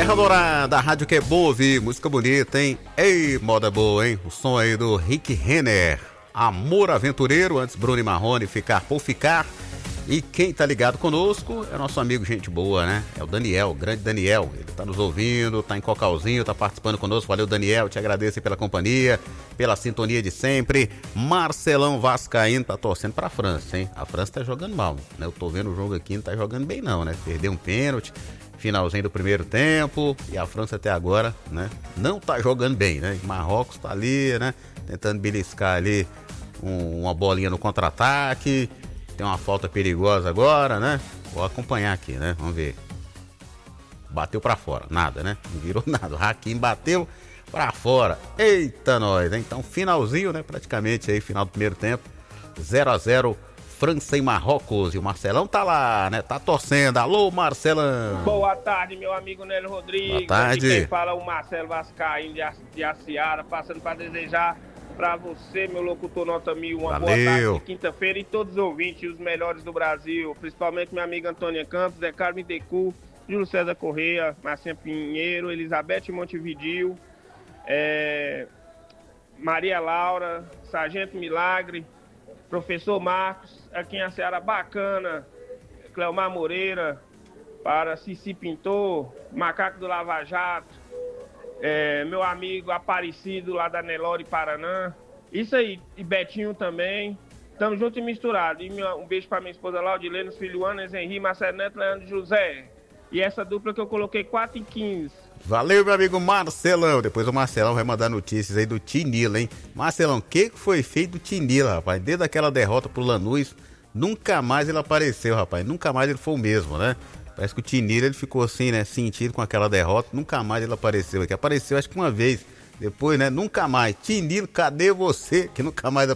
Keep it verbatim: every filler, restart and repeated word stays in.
Serra Dourada, a rádio que é boa ouvir, música bonita, hein? Ei, moda boa, hein? O som aí do Rick Renner, Amor Aventureiro, antes Bruno e Marrone, Ficar por Ficar. E quem tá ligado conosco é nosso amigo gente boa, né? É o Daniel, o grande Daniel. Ele tá nos ouvindo, tá em Cocalzinho, tá participando conosco. Valeu, Daniel, te agradeço aí pela companhia, pela sintonia de sempre. Marcelão Vascaíno tá torcendo pra França, hein? A França tá jogando mal, né? Eu tô vendo o jogo aqui, não tá jogando bem não, né? Perdeu um pênalti, finalzinho do primeiro tempo, e a França até agora, né? Não tá jogando bem, né? Marrocos tá ali, né? Tentando beliscar ali um, uma bolinha no contra-ataque. Tem uma falta perigosa agora, né? Vou acompanhar aqui, né? Vamos ver. Bateu pra fora, nada, né? Não virou nada. O Hakim bateu pra fora. Eita, nós, hein? Então, finalzinho, né? Praticamente aí, final do primeiro tempo. zero a zero, França e Marrocos. E o Marcelão tá lá, né? Tá torcendo. Alô, Marcelão. Boa tarde, meu amigo Nélio Rodrigues. Boa tarde. Aqui quem fala é o Marcelo Vascaíno de Aciara, passando para desejar para você, meu locutor nota mil, uma Valeu. boa tarde de quinta-feira e todos os ouvintes, os melhores do Brasil, principalmente minha amiga Antônia Campos, Zé Carlos Decu, Júlio César Correia, Marcinha Pinheiro, Elizabeth Montevidil, é, Maria Laura, Sargento Milagre, Professor Marcos, aqui em Aciara Bacana, Cleomar Moreira, para Cici Pintor, Macaco do Lava Jato, É, meu amigo Aparecido lá da Nelore, Paraná. Isso aí, e Betinho também. Tamo junto e misturado. E minha, um beijo pra minha esposa Laudilene, os filhos Ana, Henri, Marcelo Neto, Leandro José. E essa dupla que eu coloquei quatro e quinze. Valeu, meu amigo Marcelão. Depois o Marcelão vai mandar notícias aí do Tinila, hein? Marcelão, o que foi feito do Tinila, rapaz? Desde aquela derrota pro Lanús, nunca mais ele apareceu, rapaz. Nunca mais ele foi o mesmo, né? Parece que o Tinira, ele ficou assim, né, sentido com aquela derrota, nunca mais ele apareceu aqui. Apareceu acho que uma vez, depois, né, nunca mais. Tinira, cadê você? Que nunca mais